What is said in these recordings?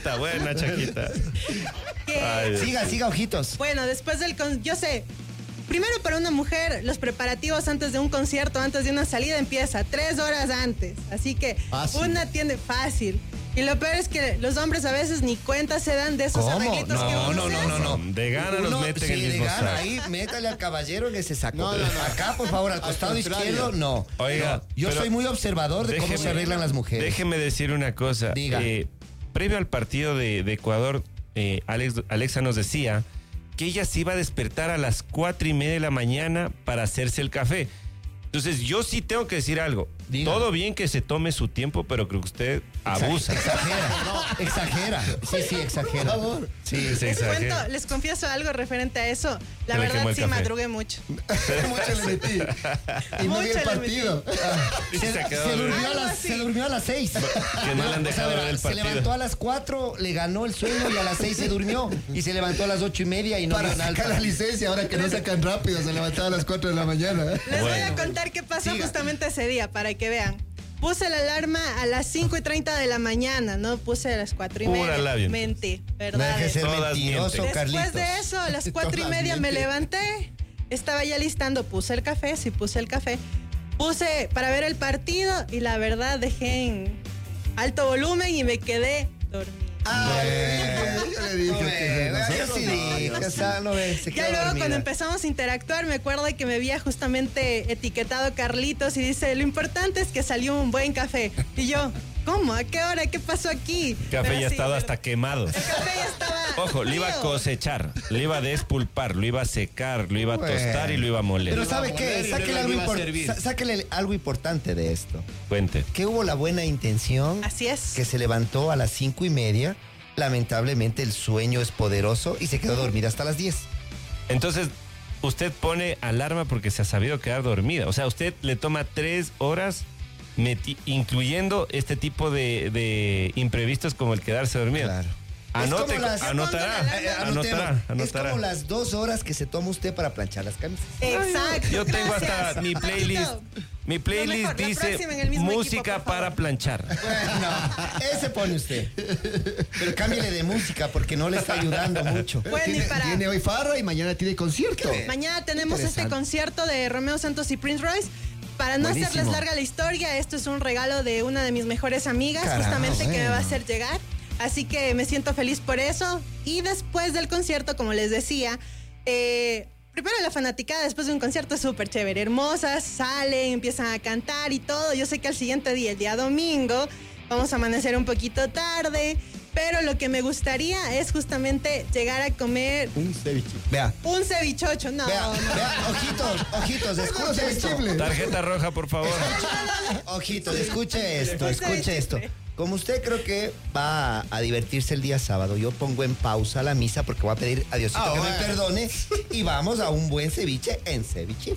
Está buena, Chaquita. Siga, ojitos. Bueno, después yo sé, primero para una mujer, los preparativos antes de un concierto, antes de una salida, empieza 3 horas antes. Así que una tiende fácil. Y lo peor es que los hombres a veces ni cuenta se dan de esos arreglitos que uno se hace. No. De gana los meten en el mismo saco. Ahí, métale al caballero en ese saco. No. Acá, por favor, al costado izquierdo, no. Oiga, yo soy muy observador de cómo se arreglan las mujeres. Déjeme decir una cosa. Diga. Previo al partido de Ecuador, Alexa nos decía que ella se iba a despertar a las 4:30 de la mañana para hacerse el café. Entonces, yo sí tengo que decir algo. Diga. Todo bien que se tome su tiempo, pero creo que usted abusa. Exagera. Sí, exagera. Por favor. Sí, se exagera. Les confieso algo referente a eso. La verdad, sí, madrugué mucho. Mucho le metí. Y no vi el partido. Se durmió a las 6. Que no le han dejado ver el partido. Se levantó a las 4, le ganó el sueño y a las 6 se durmió. Y se levantó a las 8:30 y no vio nada. Para sacar la licencia, ahora que no sacan rápido, se levantaba a las 4 de la mañana. Les voy a contar qué pasó justamente ese día, para que vean. Puse la alarma a las 5:30 de la mañana, no puse a las 4:30. Mentí, ¿verdad? Deje ser mentiroso, Después de eso, a las 4:30 me levanté, estaba ya listando, puse el café, puse para ver el partido y la verdad dejé en alto volumen y me quedé dormida. Yo le dije ya luego cuando empezamos a interactuar me acuerdo que me había justamente etiquetado Carlitos y dice, lo importante es que salió un buen café. Y yo, ¿cómo? ¿A qué hora? ¿Qué pasó aquí? El café ya estaba hasta quemado. El café ya estaba... Ojo, lo iba a cosechar, lo iba a despulpar, lo iba a secar, lo iba a tostar y lo iba a moler. Pero ¿sabe qué? Sáquele algo importante de esto. Cuente. Que hubo la buena intención. Así es. Que se levantó a las 5:30. Lamentablemente el sueño es poderoso y se quedó dormida hasta las 10. Entonces, usted pone alarma porque se ha sabido quedar dormida. O sea, usted le toma 3 horas incluyendo este tipo de imprevistos como el quedarse dormida. Claro. Anotará. Es como las 2 horas que se toma usted para planchar las camisas. Exacto. Yo tengo hasta mi playlist. Mi playlist dice música para planchar. Bueno, ese pone usted. Pero cámbiale de música porque no le está ayudando mucho. Bueno, tiene hoy farra y mañana tiene concierto. Mañana tenemos este concierto de Romeo Santos y Prince Royce. Para no hacerles larga la historia, esto es un regalo de una de mis mejores amigas, justamente que me va a hacer llegar. Así que me siento feliz por eso. Y después del concierto, como les decía, primero la fanaticada después de un concierto es súper chévere. Hermosas, salen, empiezan a cantar y todo. Yo sé que al siguiente día, el día domingo, vamos a amanecer un poquito tarde. Pero lo que me gustaría es justamente llegar a comer... un ceviche. Vea. Un cevichocho, no. Vea, ojitos, escuche esto. Tarjeta roja, por favor. Ojitos, escuche esto. Como usted creo que va a divertirse el día sábado, yo pongo en pausa la misa porque voy a pedir a Diosito que me perdone y vamos a un buen ceviche en Ceviche.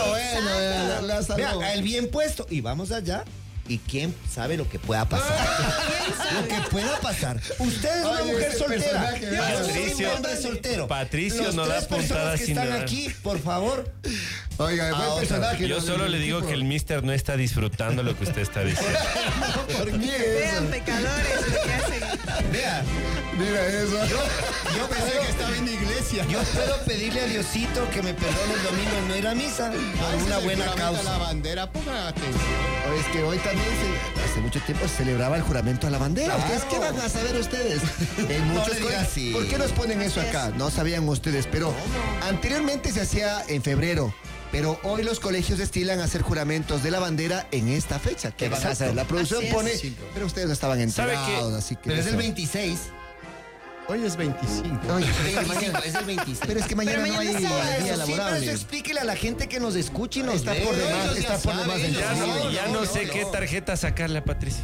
Vea, el bien puesto y vamos allá. Y quién sabe lo que pueda pasar. Lo que pueda pasar. Usted es una mujer soltera. Patricio, un hombre soltero. Patricio no da puntadas sin están nada. aquí, por favor. Oiga, buen personaje. Yo solo le digo que el mister no está disfrutando lo que usted está diciendo. ¿Por qué? Vean, pecadores, lo que hacen. Vea. Mira eso. Yo pensé que estaba en la iglesia. Yo puedo pedirle a Diosito que me perdone el domingo en no ir a misa por una buena causa. La bandera, pongan atención. Es que hoy también hace mucho tiempo se celebraba el juramento a la bandera. Claro. ¿Ustedes qué van a saber ustedes? En muchos colegios. ¿Por qué nos ponen eso acá? No sabían ustedes, pero anteriormente se hacía en febrero. Pero hoy los colegios destilan a hacer juramentos de la bandera en esta fecha. ¿Qué vas a hacer? La producción pone, pero ustedes no estaban enterados, así que... Pero es el 26. Hoy es 25. No, es el 26. Pero es que mañana no hay día laborable. Eso explíquele a la gente que nos escuche y nos está por demás. Está por demás. Ya no sé qué tarjeta sacarle a Patricia.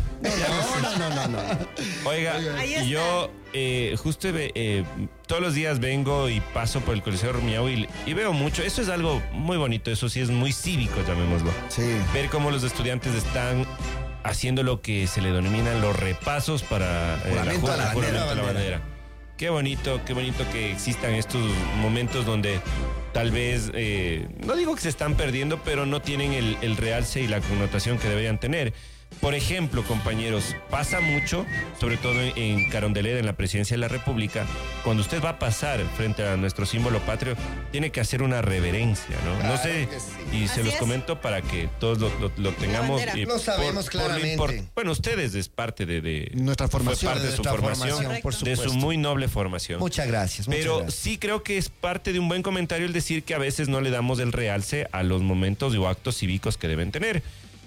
No. Oiga, yo justo todos los días vengo y paso por el Coliseo Rumiñahui y veo mucho. Eso es algo muy bonito, eso sí es muy cívico, llamémoslo. Sí. Ver cómo los estudiantes están haciendo lo que se le denominan los repasos para juramento a la bandera. Qué bonito que existan estos momentos donde tal vez, no digo que se están perdiendo, pero no tienen el realce y la connotación que deberían tener. Por ejemplo, compañeros, pasa mucho, sobre todo en Carondelet, en la Presidencia de la República, cuando usted va a pasar frente a nuestro símbolo patrio, tiene que hacer una reverencia, ¿no? Claro, no sé, y se los comento para que todos lo tengamos. Lo sabemos claramente. Bueno, ustedes es parte de nuestra formación. Fue parte de su formación, por de su muy noble formación. Muchas gracias. Pero sí creo que es parte de un buen comentario el decir que a veces no le damos el realce a los momentos o actos cívicos que deben tener.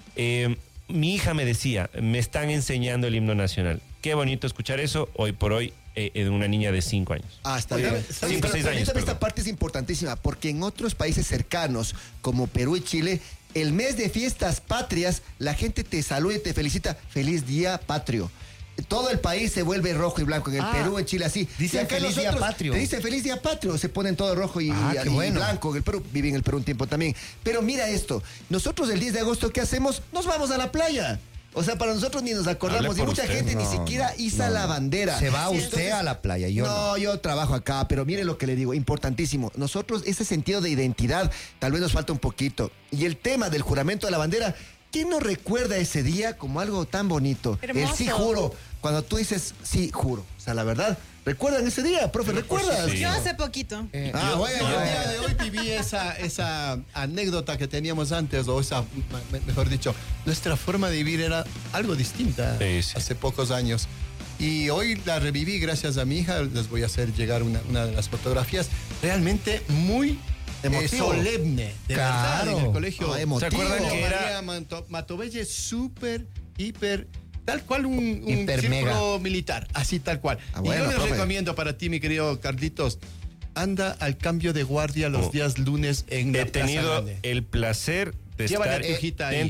Mi hija me decía, me están enseñando el himno nacional. Qué bonito escuchar eso hoy por hoy en una niña de 5 años. Está bien. 5 o 6 años. Esta parte es importantísima porque en otros países cercanos como Perú y Chile, el mes de fiestas patrias, la gente te saluda y te felicita. Feliz día patrio. Todo el país se vuelve rojo y blanco. En el Perú, en Chile, así. Dicen feliz día patrio. Te dicen feliz día patrio. Se ponen todo rojo y blanco. En el Perú, viví en el Perú un tiempo también. Pero mira esto. Nosotros el 10 de agosto, ¿qué hacemos? Nos vamos a la playa. O sea, para nosotros ni nos acordamos. Y mucha gente ni siquiera iza la bandera. Se va usted a la playa. Yo trabajo acá. Pero mire lo que le digo. Importantísimo. Nosotros, ese sentido de identidad, tal vez nos falta un poquito. Y el tema del juramento de la bandera... ¿Quién no recuerda ese día como algo tan bonito? Hermoso. El sí juro. Cuando tú dices sí juro. O sea, la verdad, ¿recuerdan ese día, profe? ¿Recuerdas? Yo hace poquito. Yo el día de hoy viví esa anécdota que teníamos antes, o esa, mejor dicho, nuestra forma de vivir era algo distinta hace pocos años. Y hoy la reviví gracias a mi hija. Les voy a hacer llegar una de las fotografías realmente muy solemne, de verdad, en el colegio. ¿Se acuerdan que era Matobelle súper, hiper, tal cual un hiper círculo mega militar, así tal cual. Bueno, y yo les profe. recomiendo para ti, mi querido Carlitos, anda al cambio de guardia los días lunes en la He Plaza tenido Grande. el placer de Llévale estar a tu hijita ahí.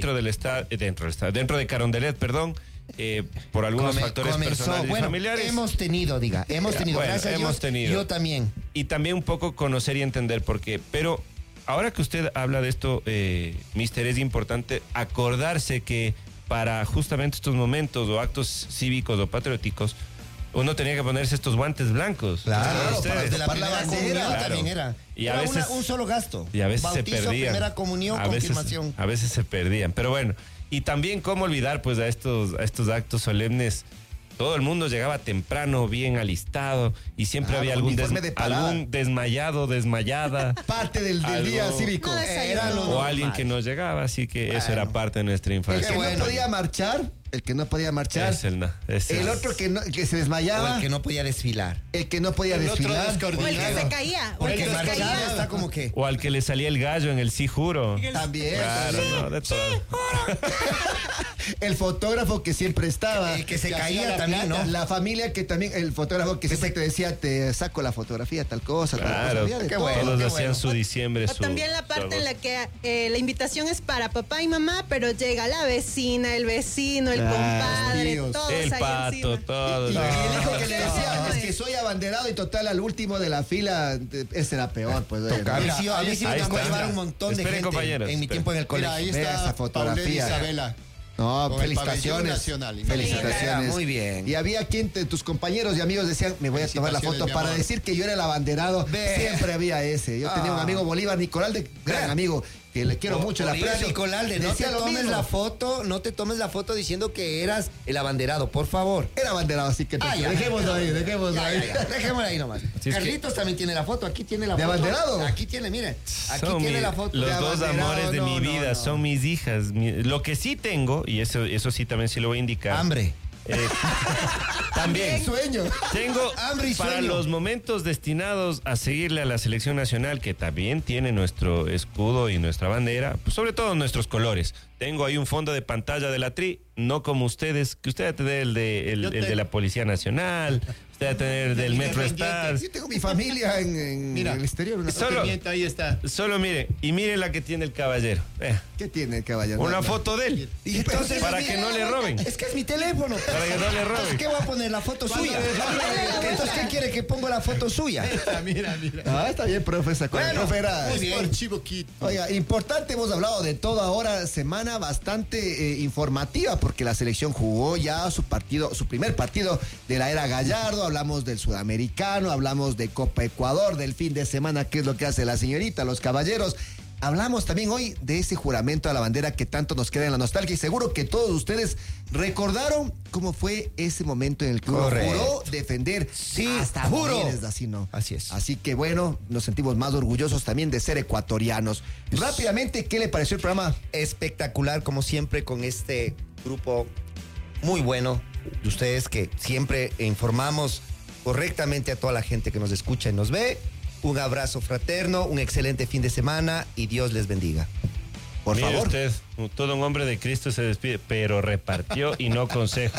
dentro de Carondelet, perdón. Por algunos factores personales y familiares. Hemos tenido, Bueno, gracias a Dios, tenido. yo también. Y también un poco conocer y entender por qué. Pero ahora que usted habla de esto, mister, es importante acordarse que para justamente estos momentos o actos cívicos o patrióticos, uno tenía que ponerse estos guantes blancos. Claro, Ustedes. para de la primera comunión Claro. también era. Y a Era veces- un solo gasto. Y a veces Bautizo, se perdían. primera comunión, a confirmación. a veces se perdían. Pero bueno, y también cómo olvidar pues a estos actos solemnes. Todo el mundo llegaba temprano, bien alistado, y siempre había algún desmayado, desmayada. Parte del día cívico. No desayuno. O alguien que no llegaba, así que eso era parte de nuestra El infancia. que no podía marchar. El otro que se desmayaba. O el que no podía desfilar. El que no podía El otro desfilar. descoordinado. O el que se caía. O el Porque que se marchar caía. está como que... O al que le salía el gallo en el sí juro. También. Claro, no, de todo. El fotógrafo que siempre estaba. El que se hacía caía la también, plata. ¿no? La familia que también, el fotógrafo que siempre te decía, te saco la fotografía, tal cosa, tal cosa. Claro, Había de qué todo. bueno. todos qué hacían bueno. su diciembre. O también la parte en la que la invitación es para papá y mamá, pero llega la vecina, el vecino, el compadre, tíos. todos El ahí pato, encima. todos. Y el hijo que le decía, No, es que soy abanderado y total al último de la fila, ese era peor, pues. A mí sí, ahí me está. tocó llevar un montón de Esperen, gente compañeros, en mi tiempo en el Mira, colegio. ahí Vea está esa fotografía. Paulina Isabela. No, Con el pabellón felicitaciones. nacional. Felicitaciones. Muy bien. Y había quien, tus compañeros y amigos decían, me voy a tomar la Felicitaciones, foto mi para amor. decir que yo era el abanderado. Ve. Siempre había ese. Yo tenía un amigo Bolívar Nicolalde, gran amigo, que le quiero mucho, la Bolívar aprecio. Nicolalde, no te Decía lo tomes mismo. la foto, no te tomes la foto diciendo que eras el abanderado, por favor. Era abanderado, así que Ya. dejémoslo ahí, dejémoslo Ya, ahí. ya, ya. Dejémosla ahí nomás. Si es Carlitos también tiene la foto, aquí tiene la ¿De foto. abanderado? Aquí tiene, mire. Aquí Son tiene la foto. los de dos abanderado. amores de mi No, vida, no. son mis hijas. Lo que sí tengo, y eso sí también sí lo voy a indicar. Hambre. También. Sueño. Tengo Hambre y para sueño. los momentos destinados a seguirle a la selección nacional, que también tiene nuestro escudo y nuestra bandera, pues sobre todo nuestros colores. Tengo ahí un fondo de pantalla de la TRI, no como ustedes, que usted va a tener el de la Policía Nacional, usted va a tener el del Metro Stars. Yo tengo mi familia en Mira, el exterior. Una Solo- Miento, ahí está. Solo mire, y mire la que tiene el caballero. ¿Qué tiene el caballero? Una foto de él. Y entonces, Para que no le roben. Es que es mi teléfono. Para que no le roben. Entonces, ¿qué voy a poner? ¿La foto suya? Entonces, ¿qué quiere que ponga la foto suya? Mira. Ah, está bien, profe. Bueno, profe era- muy bien. Archivo Kit. Oiga, importante, hemos hablado de todo ahora, semana bastante informativa, porque la selección jugó ya su primer partido de la era Gallardo, hablamos del sudamericano, hablamos de Copa Ecuador, del fin de semana, qué es lo que hace la señorita, los caballeros. hablamos también hoy de ese juramento a la bandera que tanto nos queda en la nostalgia y seguro que todos ustedes recordaron cómo fue ese momento en el que uno juró defender hasta juro. Así, ¿no? Así es. Así que bueno, nos sentimos más orgullosos también de ser ecuatorianos. Rápidamente, ¿qué le pareció el programa? Espectacular, como siempre, con este grupo muy bueno de ustedes que siempre informamos correctamente a toda la gente que nos escucha y nos ve. Un abrazo fraterno, un excelente fin de semana y Dios les bendiga. Por favor. Usted, todo un hombre de Cristo se despide, pero repartió y no consejo.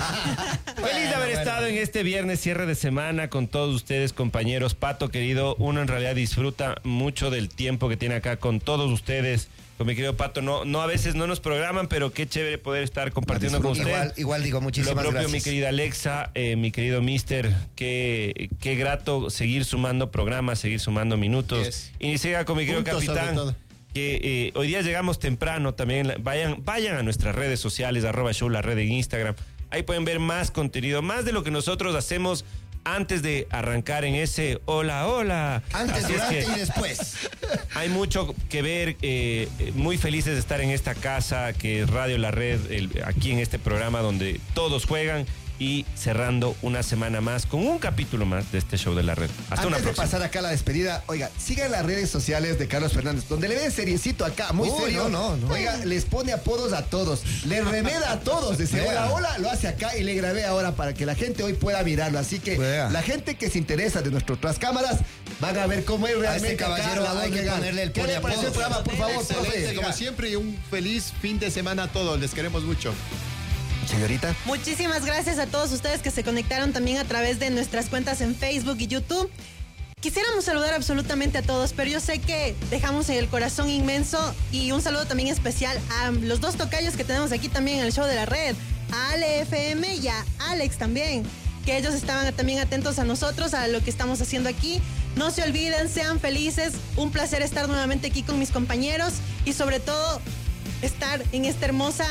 Feliz de haber estado en este viernes, cierre de semana, con todos ustedes, compañeros. Pato, querido, uno en realidad disfruta mucho del tiempo que tiene acá con todos ustedes. Con mi querido Pato, no a veces no nos programan, pero qué chévere poder estar compartiendo con usted. Igual digo, muchísimas gracias. Lo propio, mi querida Alexa, mi querido Mister, qué grato seguir sumando programas, seguir sumando minutos. Yes. Y siga con mi querido capitán, que hoy día llegamos temprano también. Vayan a nuestras redes sociales, @show, la red en Instagram. Ahí pueden ver más contenido, más de lo que nosotros hacemos antes de arrancar en ese hola. Antes, durante y después. Hay mucho que ver, muy felices de estar en esta casa que es Radio La Red, aquí en este programa donde todos juegan y cerrando una semana más con un capítulo más de este show de La Red. Hasta una próxima. Antes de pasar acá a la despedida, oiga, sigan las redes sociales de Carlos Fernández, donde le ven seriecito acá, muy serio. No. Oiga, les pone apodos a todos, le remeda a todos. Dice, hola, lo hace acá y le grabé ahora para que la gente hoy pueda mirarlo. Así que la gente que se interesa de nuestras otras cámaras van a ver cómo es realmente. A este caballero hay que ponerle el pone apodos. ¿Qué le programa, por favor, profe? Como siempre, y un feliz fin de semana a todos. Les queremos mucho. Señorita. Muchísimas gracias a todos ustedes que se conectaron también a través de nuestras cuentas en Facebook y YouTube. Quisiéramos saludar absolutamente a todos, pero yo sé que dejamos en el corazón inmenso y un saludo también especial a los dos tocayos que tenemos aquí también en el show de La Red, a Ale FM y a Alex también, que ellos estaban también atentos a nosotros, a lo que estamos haciendo aquí. No se olviden, sean felices, un placer estar nuevamente aquí con mis compañeros y sobre todo estar en este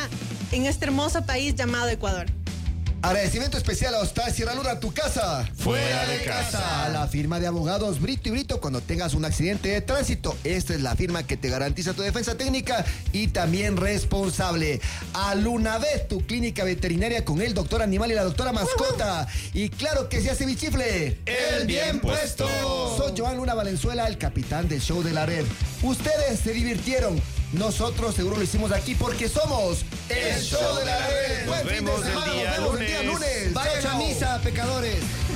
hermoso país llamado Ecuador. Agradecimiento especial a Hostal Sierra Luna, tu casa. Fuera de casa. A la firma de abogados Brito y Brito cuando tengas un accidente de tránsito. Esta es la firma que te garantiza tu defensa técnica y también responsable. A Lunavet, tu clínica veterinaria con el doctor animal y la doctora mascota. Y claro que se hace mi chifle. El bien puesto. Soy Joan Luna Valenzuela, el capitán del show de La Red. Ustedes se divirtieron. Nosotros seguro lo hicimos aquí porque somos el show de La Red. Nos vemos el día lunes. Vayan a misa, pecadores.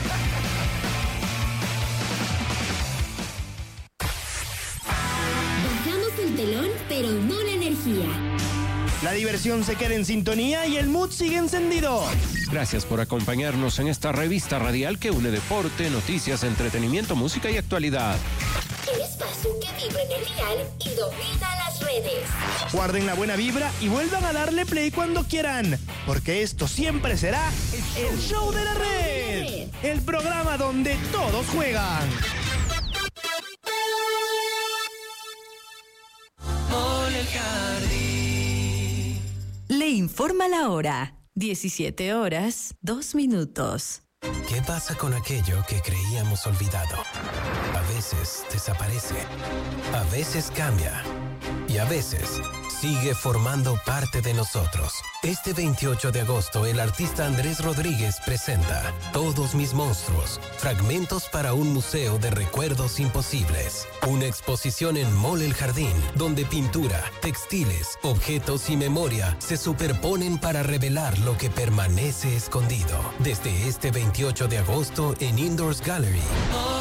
Bajamos el telón, pero no la energía. La diversión se queda en sintonía y el mood sigue encendido. Gracias por acompañarnos en esta revista radial que une deporte, noticias, entretenimiento, música y actualidad. El espacio que vibra en el dial y domina las redes. Guarden la buena vibra y vuelvan a darle play cuando quieran, porque esto siempre será el show de La Red, el programa donde todos juegan. Le informa la hora. 17 horas, 2 minutos. ¿Qué pasa con aquello que creíamos olvidado? A veces desaparece, a veces cambia y a veces sigue formando parte de nosotros. Este 28 de agosto, el artista Andrés Rodríguez presenta Todos mis monstruos, fragmentos para un museo de recuerdos imposibles. Una exposición en Mall El Jardín, donde pintura, textiles, objetos y memoria se superponen para revelar lo que permanece escondido. Desde este 28 de agosto en Indoors Gallery.